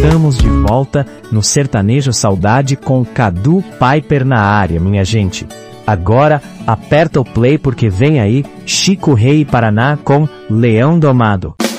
Estamos de volta no Sertanejo Saudade com Cadu Piper na área, minha gente. Agora, aperta o play porque vem aí Chico Rei Paraná com Leão Domado.